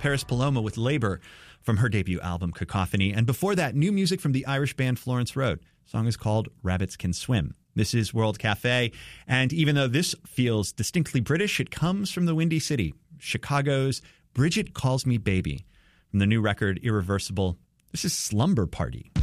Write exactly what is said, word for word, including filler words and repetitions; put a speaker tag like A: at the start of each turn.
A: Paris Paloma with Labor from her debut album, Cacophony. And before that, new music from the Irish band Florence Road. The song is called Rabbits Can Swim. This is World Cafe. And even though this feels distinctly British, it comes from the Windy City, Chicago's Bridget Calls Me Baby. From the new record, Irreversible, this is Slumber Party.